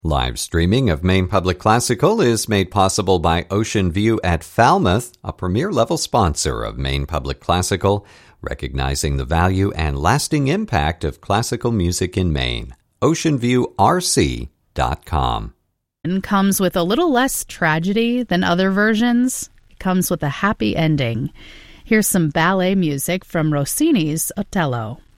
Live streaming of Maine Public Classical is made possible by Ocean View at Falmouth, a premier-level sponsor of Maine Public Classical, recognizing the value and lasting impact of classical music in Maine. OceanViewRC.com. And comes with a little less tragedy than other versions. It comes with a happy ending. Here's some ballet music from Rossini's Otello.